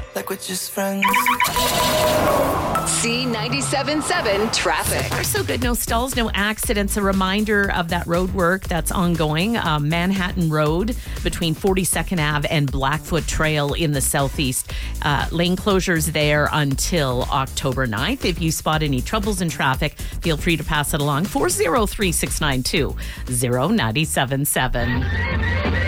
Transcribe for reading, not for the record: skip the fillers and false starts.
like we're just friends. C97.7 traffic. Far so good. No stalls, no accidents. A reminder of that road work that's ongoing. Manhattan Road between 42nd Ave and Blackfoot Trail in the southeast. Lane closures there until October 9th. If you spot any troubles in traffic, feel free to pass it along. 403-692-0977.